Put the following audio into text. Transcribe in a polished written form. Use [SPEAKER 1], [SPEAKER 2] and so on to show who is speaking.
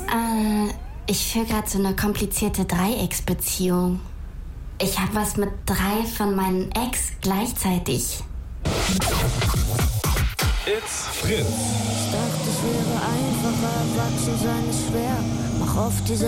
[SPEAKER 1] Ich führe gerade so eine komplizierte Dreiecksbeziehung. Ich habe was mit 3 von meinen Ex gleichzeitig.
[SPEAKER 2] It's Fritz.
[SPEAKER 3] Ich dachte, es wäre einfacher, erwachsen sein ist schwer. Mach oft diese